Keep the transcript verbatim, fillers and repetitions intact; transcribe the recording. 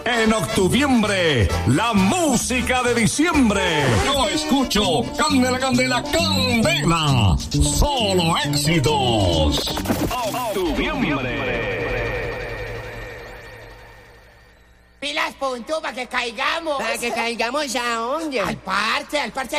En octuviembre, la música de diciembre. Yo escucho Candela, Candela, Candela. Solo éxitos. Octuviembre. Pilas, punto, para que caigamos. ¿Para que caigamos a dónde? Al parche, al parche.